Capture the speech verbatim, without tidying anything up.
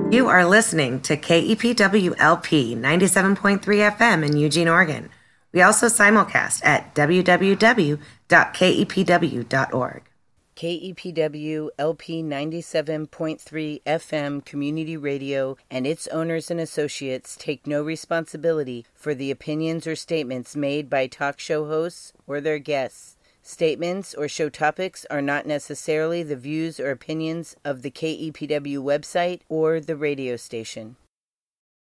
You are listening to K E P W L P ninety-seven point three F M in Eugene, Oregon. We also simulcast at w w w dot k e p w dot org. K E P W L P ninety-seven point three F M Community Radio and its owners and associates take no responsibility for the opinions or statements made by talk show hosts or their guests. Statements or show topics are not necessarily the views or opinions of the K E P W website or the radio station.